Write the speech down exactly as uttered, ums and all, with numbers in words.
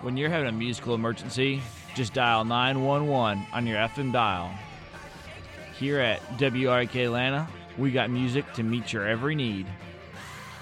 When you're having a musical emergency, just dial nine one one on your F M dial. Here at W R A K Atlanta, we got music to meet your every need.